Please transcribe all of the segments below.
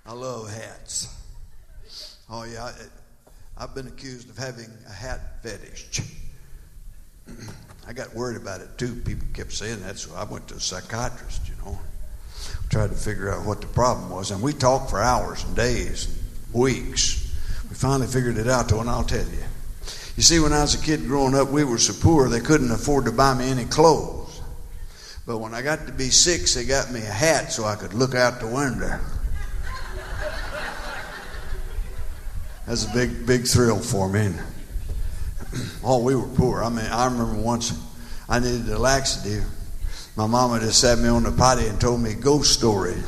I love hats. Oh, yeah. I've been accused of having a hat fetish. I got worried about it, too. People kept saying that, so I went to a psychiatrist, Tried to figure out what the problem was. And we talked for hours and days and weeks. We finally figured it out, though, and I'll tell you. You see, when I was a kid growing up, we were so poor they couldn't afford to buy me any clothes. But when I got to be 6, they got me a hat so I could look out the window. That's a big thrill for me. Oh, we were poor. I mean, I remember once I needed a laxative. My mama just sat me on the potty and told me ghost stories.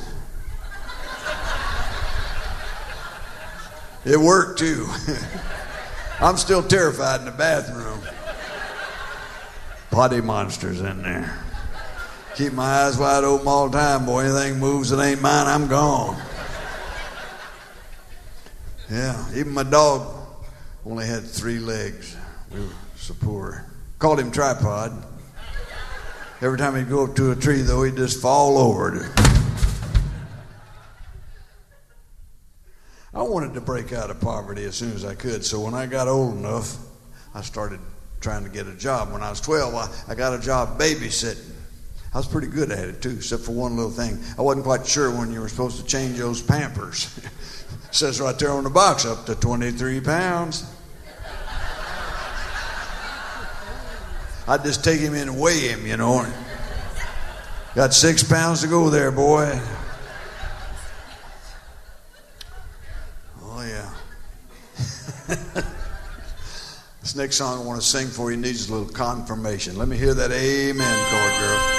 It worked, too. I'm still terrified in the bathroom. Potty monsters in there. Keep my eyes wide open all the time, boy. Anything moves that ain't mine, I'm gone. Yeah, even my dog only had 3 legs. We were so poor. Called him Tripod. Every time he'd go up to a tree, though, he'd just fall over it. I wanted to break out of poverty as soon as I could, so when I got old enough, I started trying to get a job. When I was 12, I got a job babysitting. I was pretty good at it, too, except for one little thing. I wasn't quite sure when you were supposed to change those Pampers. It says right there on the box, up to 23 pounds. I'd just take him in and weigh him, Got 6 pounds to go there, boy. Oh, yeah. This next song I want to sing for you needs a little confirmation. Let me hear that amen chord, girl.